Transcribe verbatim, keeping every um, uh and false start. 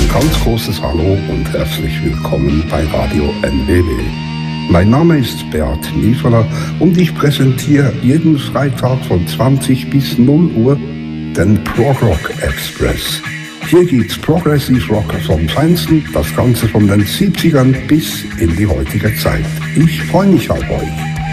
ganz großes Hallo und herzlich willkommen bei Radio N W W. Mein Name ist Bert Niefeler und ich präsentiere jeden Freitag von zwanzig bis null Uhr den Prog Rock Express. Hier gibt's Progressive Rock vom Feinsten, das Ganze von den siebzigern bis in die heutige Zeit. Ich freue mich auf euch.